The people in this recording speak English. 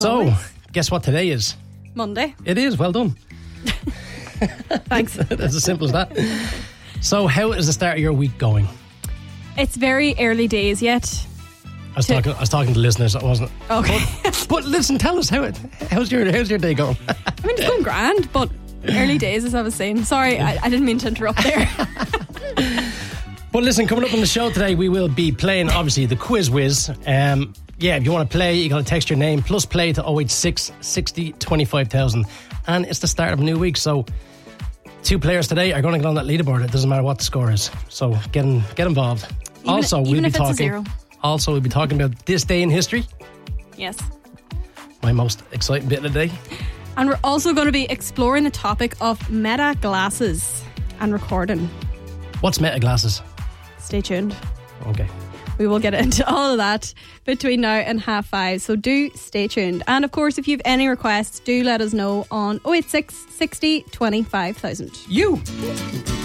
So, guess what today is? Monday. It is, well done. Thanks. That's as simple as that. So, how is the start of your week going? It's very early days yet. I was talking to listeners. I wasn't. Okay. But listen, tell us how's your day going? I mean, it's going grand, but early days, as I was saying. Sorry, I didn't mean to interrupt there. But listen, coming up on the show today, we will be playing, obviously, the Quiz Whiz. If you want to play, you got to text your name plus play to 086 60 25,000. And it's the start of a new week, so 2 players today are going to get on that leaderboard. It doesn't matter what the score is. So get involved. Even if it's a zero. Also, we'll be talking about this day in history. Yes. My most exciting bit of the day. And we're also going to be exploring the topic of meta glasses and recording. What's meta glasses? Stay tuned. Okay. We will get into all of that between now and 5:30. So do stay tuned. And of course, if you have any requests, do let us know on 086 60 25,000. You!